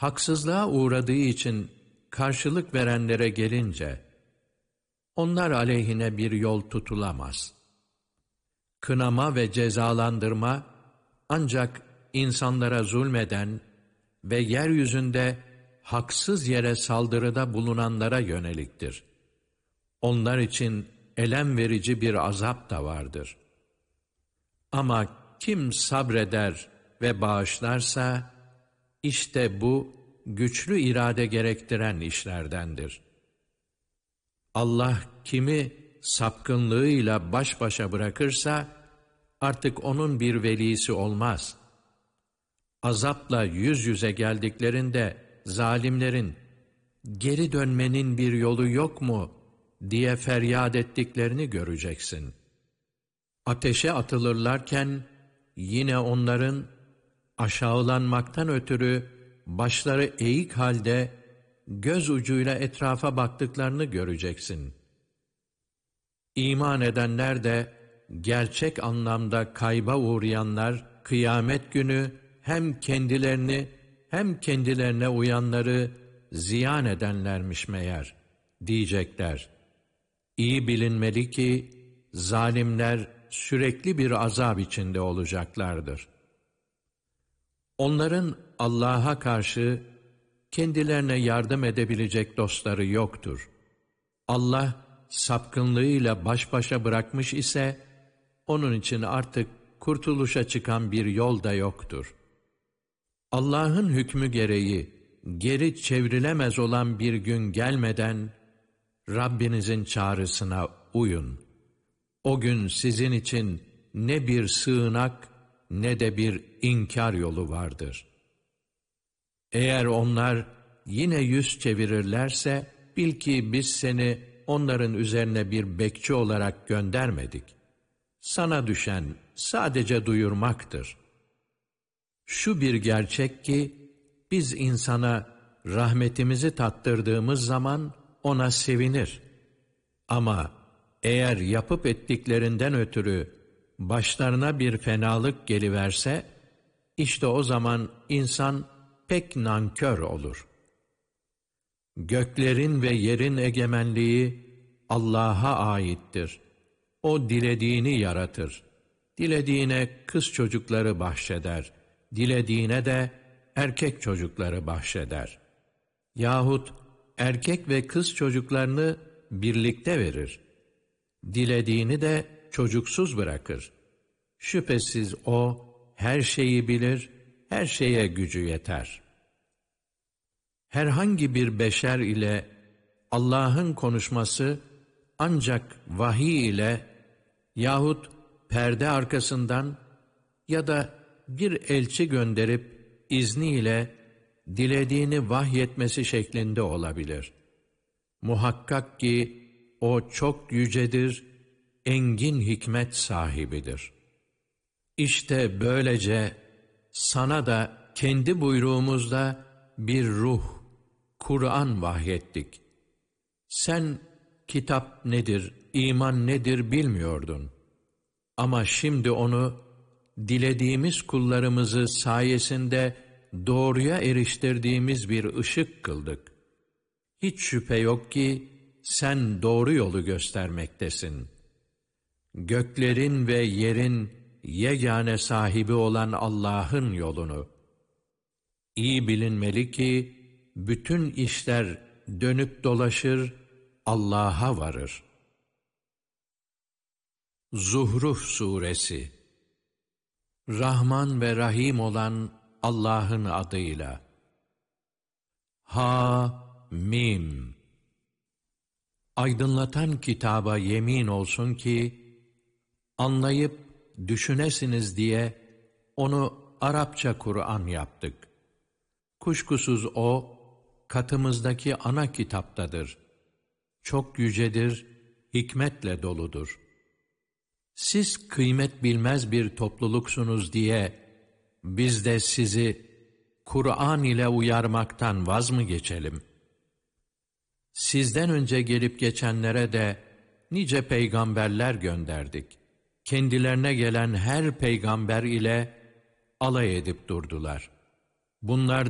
Haksızlığa uğradığı için karşılık verenlere gelince, onlar aleyhine bir yol tutulamaz. Kınama ve cezalandırma ancak insanlara zulmeden ve yeryüzünde haksız yere saldırıda bulunanlara yöneliktir. Onlar için elem verici bir azap da vardır. Ama kim sabreder ve bağışlarsa, işte bu güçlü irade gerektiren işlerdendir. Allah kimi sapkınlığıyla baş başa bırakırsa, artık onun bir velisi olmaz. Azapla yüz yüze geldiklerinde zalimlerin, geri dönmenin bir yolu yok mu diye feryat ettiklerini göreceksin. Ateşe atılırlarken, yine onların aşağılanmaktan ötürü başları eğik halde göz ucuyla etrafa baktıklarını göreceksin. İman edenler de gerçek anlamda kayba uğrayanlar, kıyamet günü hem kendilerini hem kendilerine uyanları ziyan edenlermiş meğer diyecekler. İyi bilinmeli ki zalimler sürekli bir azap içinde olacaklardır. Onların Allah'a karşı kendilerine yardım edebilecek dostları yoktur. Allah sapkınlığıyla baş başa bırakmış ise, onun için artık kurtuluşa çıkan bir yol da yoktur. Allah'ın hükmü gereği geri çevrilemez olan bir gün gelmeden, Rabbinizin çağrısına uyun. O gün sizin için ne bir sığınak ne de bir inkar yolu vardır. Eğer onlar yine yüz çevirirlerse, bil ki biz seni onların üzerine bir bekçi olarak göndermedik. Sana düşen sadece duyurmaktır. Şu bir gerçek ki, biz insana rahmetimizi tattırdığımız zaman ona sevinir. Ama eğer yapıp ettiklerinden ötürü başlarına bir fenalık geliverse, işte o zaman insan pek nankör olur. Göklerin ve yerin egemenliği Allah'a aittir. O dilediğini yaratır. Dilediğine kız çocukları bahşeder. Dilediğine de erkek çocukları bahşeder. Yahut erkek ve kız çocuklarını birlikte verir. Dilediğini de çocuksuz bırakır. Şüphesiz O her şeyi bilir, her şeye gücü yeter. Herhangi bir beşer ile Allah'ın konuşması ancak vahiy ile yahut perde arkasından ya da bir elçi gönderip izniyle dilediğini vahyetmesi şeklinde olabilir. Muhakkak ki O çok yücedir, engin hikmet sahibidir. İşte böylece sana da kendi buyruğumuzda bir ruh, Kur'an vahyettik. Sen kitap nedir, iman nedir bilmiyordun. Ama şimdi onu dilediğimiz kullarımızı sayesinde doğruya eriştirdiğimiz bir ışık kıldık. Hiç şüphe yok ki sen doğru yolu göstermektesin. Göklerin ve yerin yegane sahibi olan Allah'ın yolunu. İyi bilinmeli ki bütün işler dönüp dolaşır, Allah'a varır. Zuhruf Suresi. Rahman ve Rahim olan Allah'ın adıyla. Ha-Mim. Aydınlatan kitaba yemin olsun ki, anlayıp düşünesiniz diye onu Arapça Kur'an yaptık. Kuşkusuz o, katımızdaki ana kitaptadır. Çok yücedir, hikmetle doludur. Siz kıymet bilmez bir topluluksunuz diye, biz de sizi Kur'an ile uyarmaktan vaz mı geçelim? Sizden önce gelip geçenlere de nice peygamberler gönderdik. Kendilerine gelen her peygamber ile alay edip durdular. Bunlar